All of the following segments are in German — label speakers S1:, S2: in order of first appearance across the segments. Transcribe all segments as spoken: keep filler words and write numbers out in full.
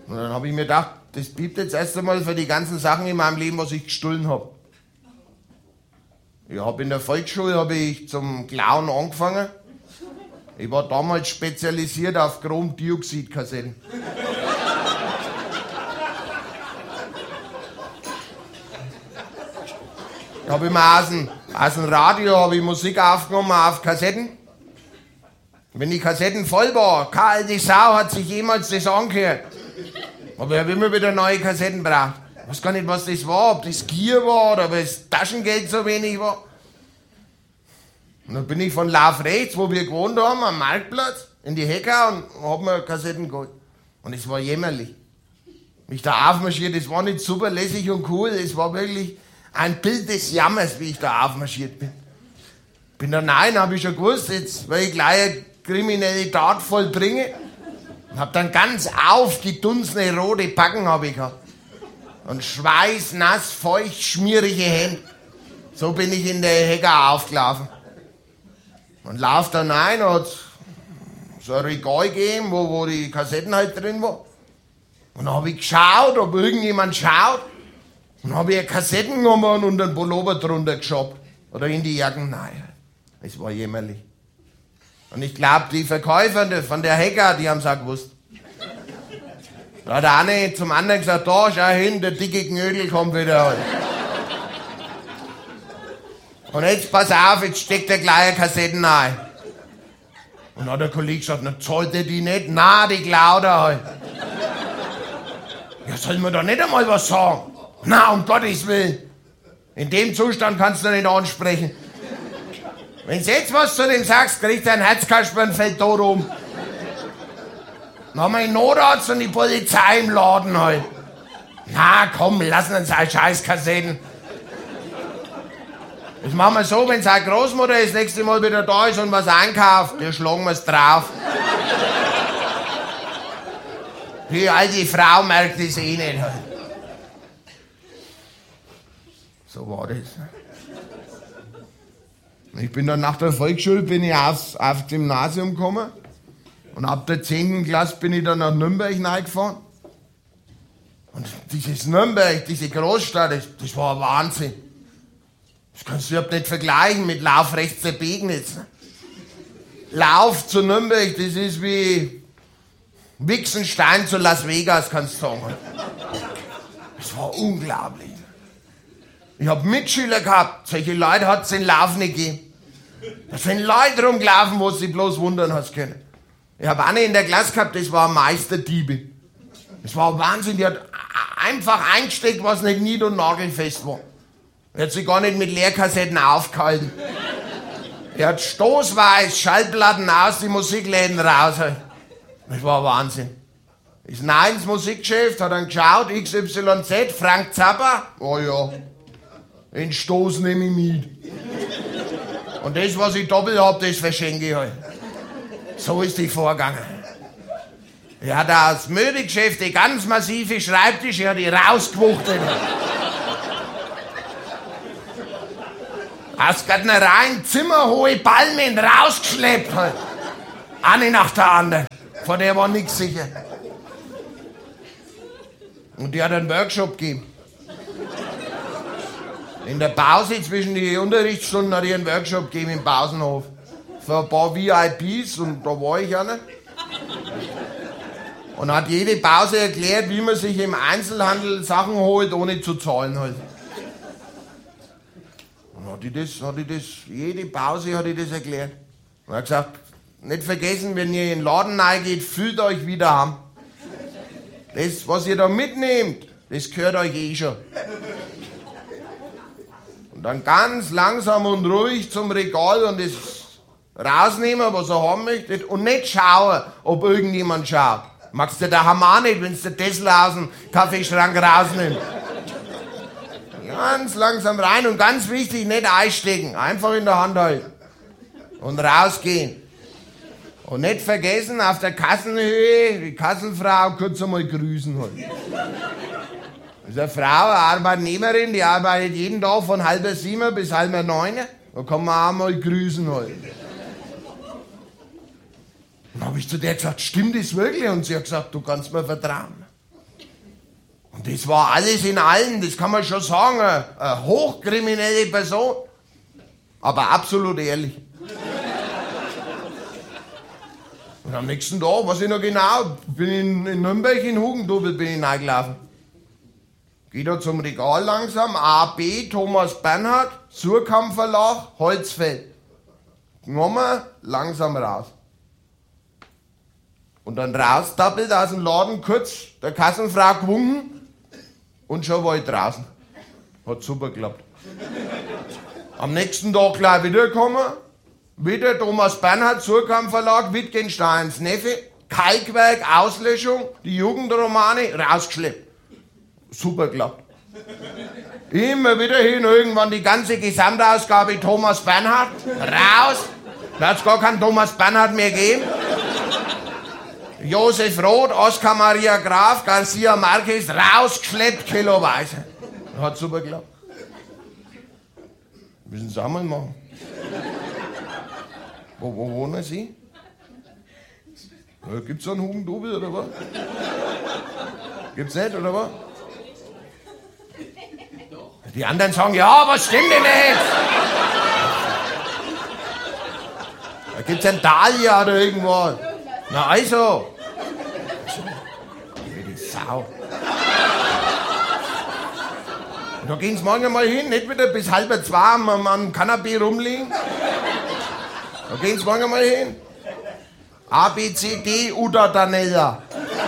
S1: Und dann habe ich mir gedacht, das bleibt jetzt erst einmal für die ganzen Sachen in meinem Leben, was ich gestohlen habe. Ich habe in der Volksschule hab ich zum Klauen angefangen. Ich war damals spezialisiert auf Chromdioxid-Kassetten. Ich habe immer aus dem, aus dem Radio hab ich Musik aufgenommen auf Kassetten. Wenn die Kassetten voll war, keine alte Sau hat sich jemals das angehört. Aber ich habe immer wieder neue Kassetten braucht. Ich weiß gar nicht, was das war, ob das Gier war oder ob das Taschengeld so wenig war. Und dann bin ich von Lauf rechts, wo wir gewohnt haben, am Marktplatz, in die Hecker und hab mir Kassetten geholt. Und es war jämmerlich. Mich da aufmarschiert, das war nicht super lässig und cool, es war wirklich ein Bild des Jammers, wie ich da aufmarschiert bin. Bin da rein, habe ich schon gewusst, jetzt will ich gleich eine kriminelle Tat vollbringen. Und hab dann ganz aufgedunsene rote Backen hab ich gehabt. Und schweißnass, feucht, schmierige Hände. So bin ich in der Hecker aufgelaufen. Und lauf dann rein, hat so ein Regal gegeben, wo, wo die Kassetten halt drin waren. Und dann hab ich geschaut, ob irgendjemand schaut. Und hab ich eine Kassetten genommen und einen Pullover drunter geschoppt. Oder in die Jacken. Nein, es war jämmerlich. Und ich glaube, die Verkäufer von der Hecker, die haben's auch gewusst. Da hat der eine zum anderen gesagt, da, schau hin, der dicke Knödel kommt wieder halt. Und jetzt pass auf, jetzt steckt der gleich Kassetten ein. Und dann hat der Kollege gesagt, na zahlt er die nicht? Na, die klaut er halt. Ja, soll man da nicht einmal was sagen? Na, um Gottes Willen. In dem Zustand kannst du nicht ansprechen. Wenn du jetzt was zu dem sagst, kriegt er ein Herzkasper und fällt tot um. Dann haben wir einen Notarzt und die Polizei im Laden halt. Na komm, lassen uns halt Scheißkassetten. Das machen wir so, wenn seine Großmutter das nächste Mal wieder da ist und was einkauft, dann schlagen wir es drauf. Die alte Frau merkt das eh nicht halt. So war das. Ich bin dann nach der Volksschule bin ich aufs, aufs Gymnasium gekommen und ab der zehnten Klasse bin ich dann nach Nürnberg reingefahren. Und dieses Nürnberg, diese Großstadt, das, das war ein Wahnsinn. Das kannst du überhaupt nicht vergleichen mit Lauf rechts der Pegnitz. Lauf zu Nürnberg, das ist wie Wichsenstein zu Las Vegas, kannst du sagen. Das war unglaublich. Ich hab Mitschüler gehabt, solche Leute hat es in Lauf nicht gegeben. Da sind Leute rumgelaufen, wo sie bloß wundern hast können. Ich hab eine in der Klasse gehabt, das war Meisterdiebe. Das war Wahnsinn, die hat einfach eingesteckt, was nicht nied- und nagelfest war. Er hat sich gar nicht mit Leerkassetten aufgehalten. Er hat stoßweise Schallplatten aus die Musikläden raus. Das war Wahnsinn. Ist nein ins Musikgeschäft, hat dann geschaut, X Y Z, Frank Zappa. Oh ja, den Stoß nehme ich mit. Und das, was ich doppelt hab, das verschenke ich halt. So ist die vorgegangen. Er hat aus Möbelgeschäft die ganz massive Schreibtische, er hat die rausgewuchtet. Aus Gärtnereien zimmerhohe Palmen rausgeschleppt halt. Eine nach der anderen. Von der war nichts sicher. Und die hat einen Workshop gegeben. In der Pause zwischen den Unterrichtsstunden hat die einen Workshop gegeben im Pausenhof. Für ein paar V I Ps und da war ich einer. Und hat jede Pause erklärt, wie man sich im Einzelhandel Sachen holt, ohne zu zahlen halt. Und hat die das, hat die das, jede Pause hat die das erklärt. Und hat gesagt, nicht vergessen, wenn ihr in den Laden reingeht, fühlt euch wieder heim. Das, was ihr da mitnehmt, das gehört euch eh schon. Und dann ganz langsam und ruhig zum Regal und das rausnehmen, was er haben möchte. Und nicht schauen, ob irgendjemand schaut. Magst du daheim auch nicht, wenn du den Tesla aus dem Kaffeeschrank rausnimmst. Ganz langsam rein und ganz wichtig, nicht einstecken. Einfach in der Hand halten. Und rausgehen. Und nicht vergessen, auf der Kassenhöhe die Kassenfrau kurz einmal grüßen halt. Das ist eine Frau, eine Arbeitnehmerin, die arbeitet jeden Tag von halb sieben bis halb neun. Da kann man auch mal grüßen halt. Dann habe ich zu der gesagt, stimmt das wirklich? Und sie hat gesagt, du kannst mir vertrauen. Und das war alles in allen, das kann man schon sagen, eine, eine hochkriminelle Person. Aber absolut ehrlich. Und am nächsten Tag, weiß ich noch genau, bin in, in Nürnberg in Hugendubel bin ich reingelaufen. Geh da zum Regal langsam, A B, Thomas Bernhard, Surkamp Verlag, Holzfeld. Genommen, langsam raus. Und dann raustappelt aus dem Laden kurz der Kassenfrau gewunken und schon war ich draußen. Hat super geklappt. Am nächsten Tag gleich wiedergekommen, wieder Thomas Bernhard, Surkamp Verlag, Wittgensteins Neffe, Kalkwerk, Auslöschung, die Jugendromane, rausgeschleppt. Super geklappt. Immer wieder hin, irgendwann die ganze Gesamtausgabe Thomas Bernhard, raus. Da hat's gar keinen Thomas Bernhard mehr gegeben. Josef Roth, Oskar Maria Graf, Garcia Marquez, rausgeschleppt, kiloweise. Hat super geklappt. Müssen Sie auch mal machen. Wo, wo wohnen Sie? Ja, gibt's da einen Hugendubel oder was? Gibt's nicht, oder was? Die anderen sagen, ja, was stimmt denn nicht? Da gibt's einen Dahlia oder irgendwas. Na also. Wie die Sau. Da gehen Sie morgen mal hin, nicht wieder bis halb zwei am, am Kanapee rumliegen. Da gehen Sie morgen mal hin. A, B, C, D, Uda, Danella.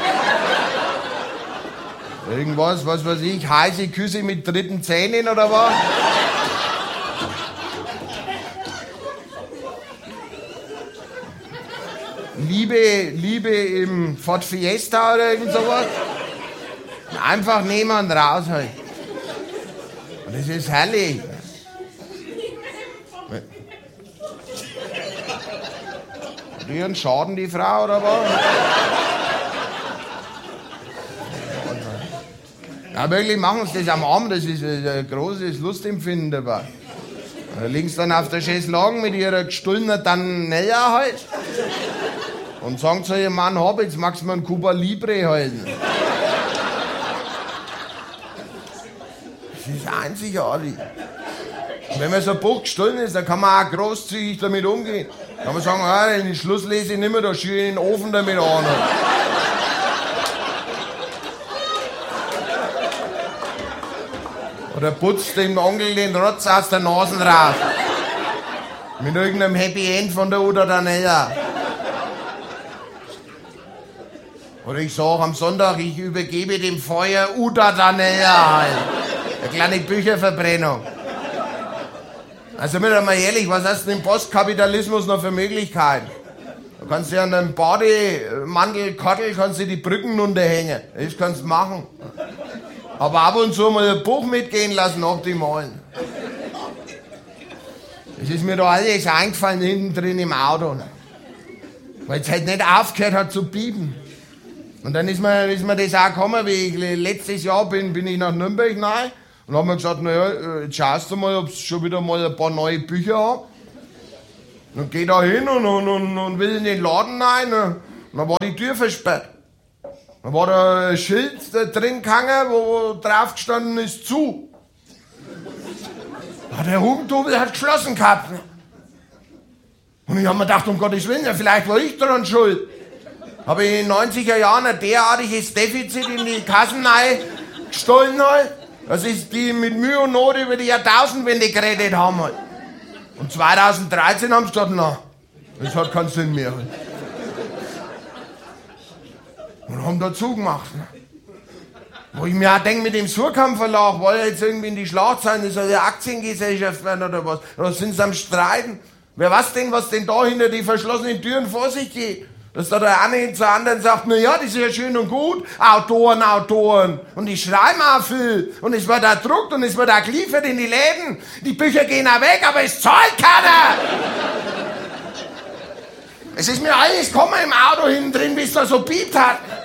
S1: Irgendwas, was weiß ich, heiße Küsse mit dritten Zähnen oder was? Liebe, Liebe im Ford Fiesta oder irgend sowas. Einfach nehmen und raus halt. Und das ist herrlich. Hat die einen Schaden, die Frau, oder was? Ja, wirklich machen sie das am Abend, das ist ein großes Lustempfinden dabei. Da liegen sie dann auf der Chaiselongue mit ihrer gestohlenen Danella halt und sagen zu ihrem Mann, hab, jetzt magst du mir einen Cuba Libre halten. Das ist einzigartig. Und wenn man so ein Buch gestohlen ist, dann kann man auch großzügig damit umgehen. Da kann man sagen, ah, den Schluss lese ich nicht mehr, da schiebe ich in den Ofen damit an. Oder putzt dem Onkel den Rotz aus der Nase raus. Mit irgendeinem Happy End von der Uda Danella. Oder ich sag am Sonntag, ich übergebe dem Feuer Uda Danella halt. Eine kleine Bücherverbrennung. Also mit einmal ehrlich, was hast du im Postkapitalismus noch für Möglichkeiten? Du kannst dir an einem Bademantelkottel kannst du die Brücken unterhängen. Das kannst du machen. Aber ab und zu mal ein Buch mitgehen lassen, optimal. Es ist mir da alles eingefallen hinten drin im Auto. Weil es halt nicht aufgehört hat zu piepen. Und dann ist mir, ist mir das auch gekommen, wie ich letztes Jahr bin, bin ich nach Nürnberg rein und hab mir gesagt, naja, jetzt schaust du mal, ob es schon wieder mal ein paar neue Bücher haben. Und geh da hin und, und, und, und will in den Laden rein. Und dann war die Tür versperrt. Da war da ein Schild drin gehangen, wo drauf gestanden ist, zu. Ja, der Hugendubel hat geschlossen gehabt. Und ich hab mir gedacht, um Gottes Willen, ja, vielleicht war ich daran schuld. Habe ich in den neunziger Jahren ein derartiges Defizit in die Kassen gestohlen halt, dass ich die mit Mühe und Not über die Jahrtausendwende gerettet haben halt. Und zweitausenddreizehn haben sie gesagt, na, das hat keinen Sinn mehr halt. Und haben da zugemacht. Ne? Wo ich mir auch denke, mit dem Surkamp Verlag, war ja jetzt irgendwie in die Schlagzeilen, das soll ja Aktiengesellschaft werden oder was. Da sind sie am Streiten. Wer weiß denn, was denn da hinter die verschlossenen Türen vor sich geht? Dass da der eine zur anderen sagt, na ja, das ist ja schön und gut, Autoren, Autoren. Und die schreiben auch viel. Und es wird auch gedruckt und es wird auch geliefert in die Läden. Die Bücher gehen auch weg, aber es zahlt keiner. Es ist mir alles gekommen im Auto hinten drin, bis da so piept hat.